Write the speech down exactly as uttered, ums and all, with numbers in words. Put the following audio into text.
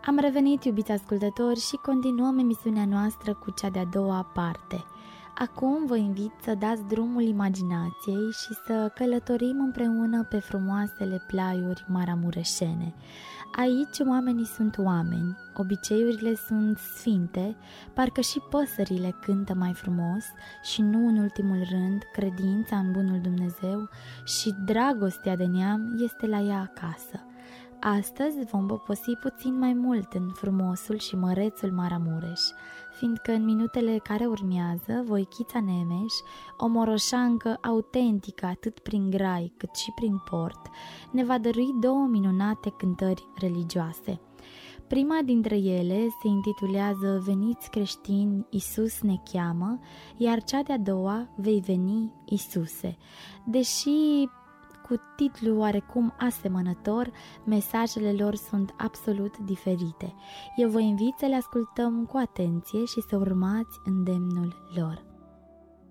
Am revenit, iubiți ascultători, și continuăm emisiunea noastră cu cea de-a doua parte. Acum vă invit să dați drumul imaginației și să călătorim împreună pe frumoasele plaiuri maramureșene. Aici oamenii sunt oameni, obiceiurile sunt sfinte, parcă și păsările cântă mai frumos și nu în ultimul rând credința în bunul Dumnezeu și dragostea de neam este la ea acasă. Astăzi vom poposi puțin mai mult în frumosul și mărețul Maramureș, fiindcă în minutele care urmează, Voichița Nemes, o moroșancă autentică atât prin grai cât și prin port, ne va dărui două minunate cântări religioase. Prima dintre ele se intitulează Veniți creștini, Iisus ne cheamă, iar cea de-a doua Vei veni, Iisuse. Deși cu titlu oarecum asemănător, mesajele lor sunt absolut diferite. Eu vă invit să le ascultăm cu atenție și să urmați îndemnul lor.